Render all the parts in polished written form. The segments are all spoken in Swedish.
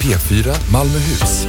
P4 Malmöhus.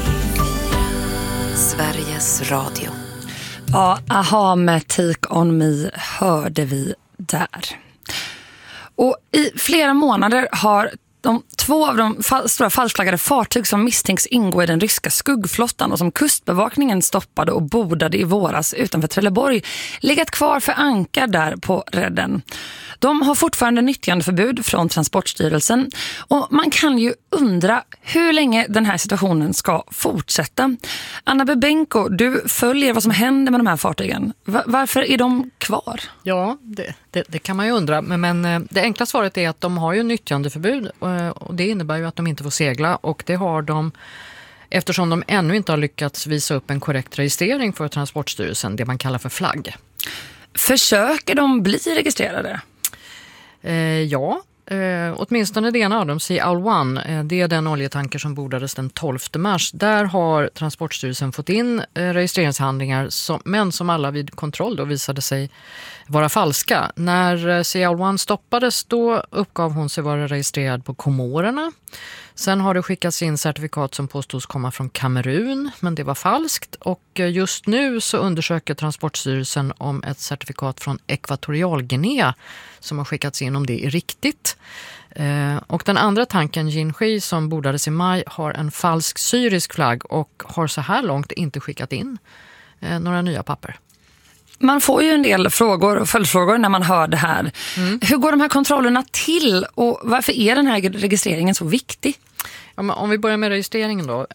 Sveriges Radio. Ja, aha med Take On Me hörde vi där. Och i flera månader har två av de stora falskflaggade fartyg som misstänks ingå i den ryska skuggflottan och som kustbevakningen stoppade och bordade i våras utanför Trelleborg legat kvar för ankar där på redden. De har fortfarande nyttjandeförbud från Transportstyrelsen och man kan ju undra hur länge den här situationen ska fortsätta. Anna Bebenko, du följer vad som händer med de här fartygen. Varför är de kvar? Ja, det kan man ju undra. Men det enkla svaret är att de har ju nyttjandeförbud och det innebär ju att de inte får segla och det har de eftersom de ännu inte har lyckats visa upp en korrekt registrering för Transportstyrelsen, det man kallar för flagg. Försöker de bli registrerade? Ja, åtminstone det ena av dem, Sea Owl One, det är den oljetanker som bordades den 12 mars. Där har Transportstyrelsen fått in registreringshandlingar men som alla vid kontroll då visade sig vara falska. När Sea Owl One stoppades då uppgav hon sig vara registrerad på Komorerna. Sen har det skickats in certifikat som påstås komma från Kamerun, men det var falskt. Och just nu så undersöker Transportstyrelsen om ett certifikat från Ekvatorialguinea som har skickats in om det är riktigt. Och den andra tanken, Jinhui, som bordades i maj, har en falsk syrisk flagg och har så här långt inte skickat in några nya papper. Man får ju en del frågor och följdfrågor när man hör det här. Hur går de här kontrollerna till och varför är den här registreringen så viktig? Ja, men om vi börjar med registreringen då.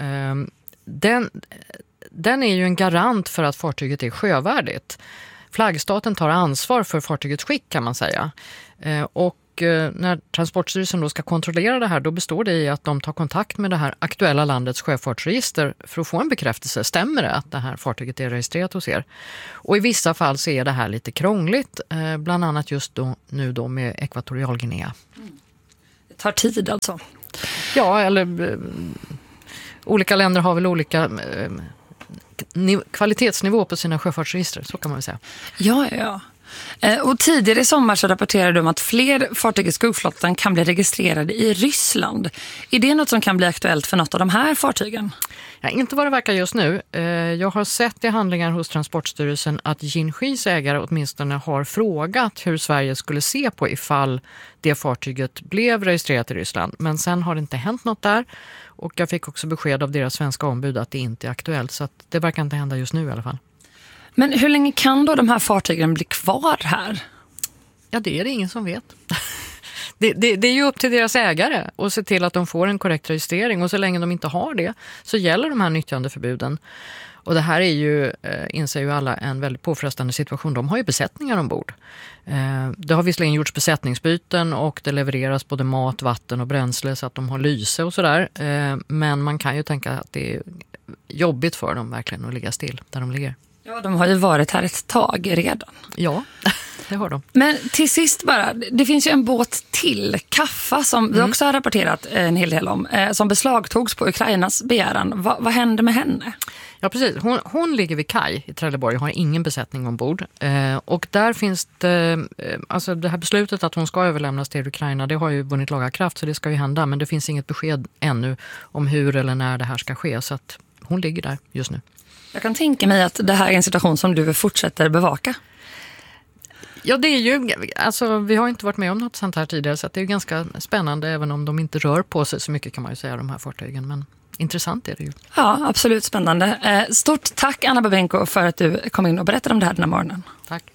Den är ju en garant för att fartyget är sjövärdigt. Flaggstaten tar ansvar för fartygets skick kan man säga. Och när Transportstyrelsen då ska kontrollera det här, då består det i att de tar kontakt med det här aktuella landets sjöfartsregister för att få en bekräftelse. Stämmer det att det här fartyget är registrerat hos er? Och i vissa fall så är det här lite krångligt, bland annat just nu då med Ekvatorialguinea. Det tar tid alltså. Ja, eller olika länder har väl olika kvalitetsnivå på sina sjöfartsregister, så kan man väl säga. Ja. Och tidigare i sommar så rapporterade de om att fler fartyg i skuggflottan kan bli registrerade i Ryssland. Är det något som kan bli aktuellt för något av de här fartygen? Ja, inte vad det verkar just nu. Jag har sett i handlingar hos Transportstyrelsen att Jinhuis ägare åtminstone har frågat hur Sverige skulle se på ifall det fartyget blev registrerat i Ryssland. Men sen har det inte hänt något där. Och jag fick också besked av deras svenska ombud att det inte är aktuellt. Så att det verkar inte hända just nu i alla fall. Men hur länge kan då de här fartygen bli kvar här? Ja, det är det ingen som vet. Det är ju upp till deras ägare att se till att de får en korrekt registrering. Och så länge de inte har det så gäller de här nyttjandeförbuden. Och det här är ju, inser ju alla, en väldigt påfrestande situation. De har ju besättningar ombord. Det har visserligen gjorts besättningsbyten och det levereras både mat, vatten och bränsle så att de har lyse och sådär. Men man kan ju tänka att det är jobbigt för dem verkligen att ligga still där de ligger. Ja, de har ju varit här ett tag redan. Ja, det har de. Men till sist bara, det finns ju en båt till, Kaffa, som vi också har rapporterat en hel del om, som beslagtogs på Ukrainas begäran. Vad hände med henne? Ja, precis. Hon ligger vid kaj i Trelleborg, har ingen besättning ombord. Och där finns det, alltså det här beslutet att hon ska överlämnas till Ukraina, det har ju vunnit laga kraft så det ska ju hända. Men det finns inget besked ännu om hur eller när det här ska ske, så att hon ligger där just nu. Jag kan tänka mig att det här är en situation som du fortsätter bevaka. Ja, det är ju, alltså vi har inte varit med om något sånt här tidigare så att det är ganska spännande även om de inte rör på sig så mycket kan man ju säga de här fartygen, men intressant är det ju. Ja, absolut spännande. Stort tack Anna Bebenko för att du kom in och berättade om det här den här morgonen. Tack.